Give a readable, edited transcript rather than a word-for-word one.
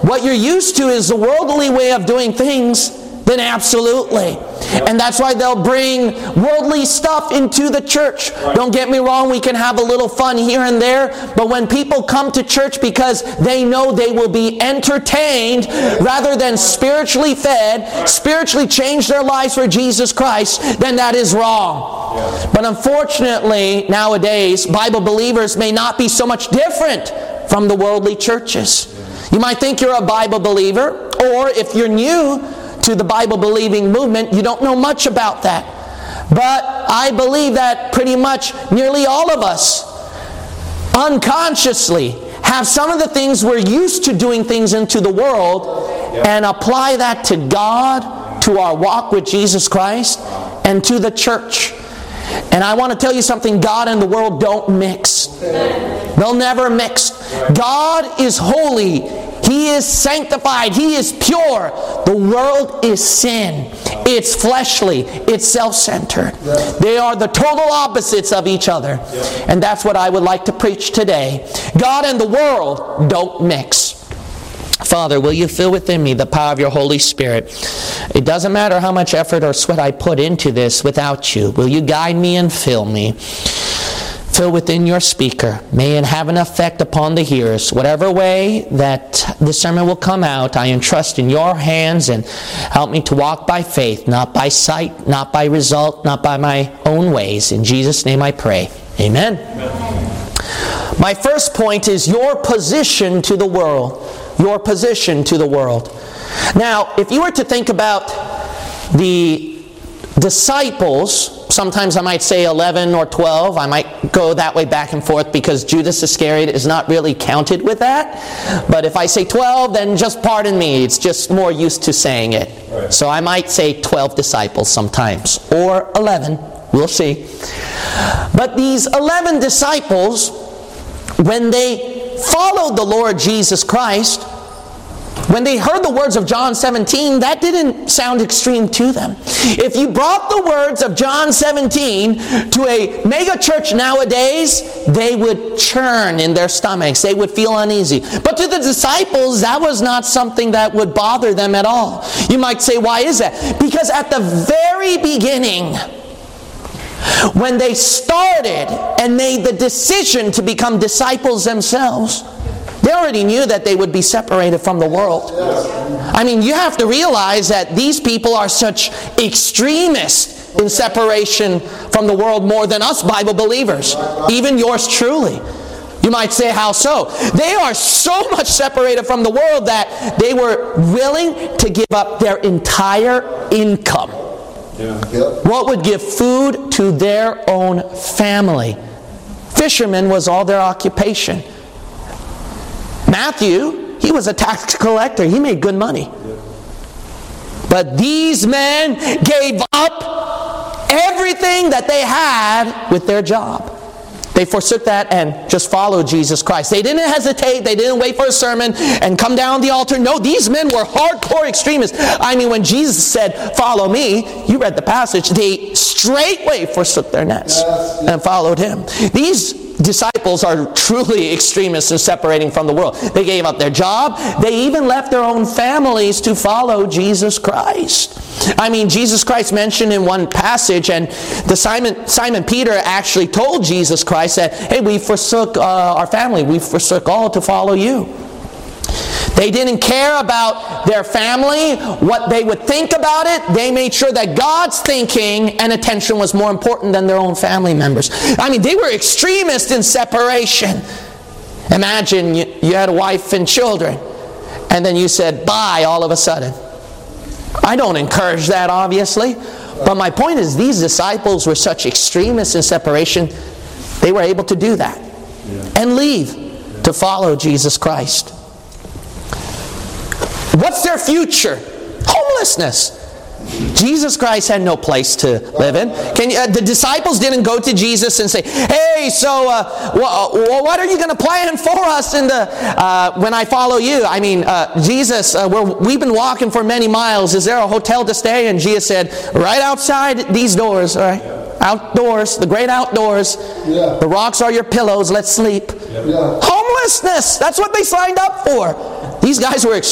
what you're used to is the worldly way of doing things, then absolutely. And that's why they'll bring worldly stuff into the church. Don't get me wrong, we can have a little fun here and there, but when people come to church because they know they will be entertained rather than spiritually fed, spiritually change their lives for Jesus Christ, then that is wrong. But unfortunately, nowadays, Bible believers may not be so much different from the worldly churches. You might think you're a Bible believer, or if you're new to the Bible-believing movement, you don't know much about that. But I believe that pretty much nearly all of us unconsciously have some of the things we're used to doing things into the world and apply that to God, to our walk with Jesus Christ, and to the church. And I want to tell you something, God and the world don't mix. They'll never mix. God is holy. He is sanctified. He is pure. The world is sin. It's fleshly. It's self-centered. They are the total opposites of each other. And that's what I would like to preach today. God and the world don't mix. Father, will you fill within me the power of your Holy Spirit? It doesn't matter how much effort or sweat I put into this without you. Will you guide me and fill me? Fill within your speaker. May it have an effect upon the hearers. Whatever way that the sermon will come out, I entrust in your hands, and help me to walk by faith, not by sight, not by result, not by my own ways. In Jesus' name I pray. Amen. My first point is your position to the world. Your position to the world. Now, if you were to think about the disciples, sometimes I might say 11 or 12. I might go that way back and forth because Judas Iscariot is not really counted with that. But if I say 12, then just pardon me. It's just more used to saying it. Right. So I might say 12 disciples sometimes. Or 11. We'll see. But these 11 disciples, when they followed the Lord Jesus Christ, when they heard the words of John 17, that didn't sound extreme to them. If you brought the words of John 17 to a mega church nowadays, they would churn in their stomachs. They would feel uneasy. But to the disciples, that was not something that would bother them at all. You might say, why is that? Because at the very beginning, when they started and made the decision to become disciples themselves, they already knew that they would be separated from the world. I mean, you have to realize that these people are such extremists in separation from the world more than us Bible believers. Even yours truly. You might say, how so? They are so much separated from the world that they were willing to give up their entire income. What would give food to their own family? Fishermen was all their occupation. Matthew, he was a tax collector. He made good money. But these men gave up everything that they had with their job. They forsook that and just followed Jesus Christ. They didn't hesitate. They didn't wait for a sermon and come down the altar. No, these men were hardcore extremists. I mean, when Jesus said, follow me, you read the passage, they straightway forsook their nets and followed him. These disciples are truly extremists in separating from the world. They gave up their job. They even left their own families to follow Jesus Christ. I mean, Jesus Christ mentioned in one passage, and Simon Peter actually told Jesus Christ that, hey, we forsook our family. We forsook all to follow you. They didn't care about their family, what they would think about it. They made sure that God's thinking and attention was more important than their own family members. I mean, they were extremists in separation. Imagine you had a wife and children, and then you said, bye, all of a sudden. I don't encourage that, obviously. But my point is, these disciples were such extremists in separation, they were able to do that. And leave to follow Jesus Christ. What's their future? Homelessness. Jesus Christ had no place to live in. The disciples didn't go to Jesus and say, hey, so what are you going to plan for us in when I follow you? I mean, Jesus, we've been walking for many miles. Is there a hotel to stay? And Jesus said, right outside these doors, all right? Outdoors, the great outdoors. Yeah. The rocks are your pillows. Let's sleep. Yeah. Homelessness. That's what they signed up for. These guys were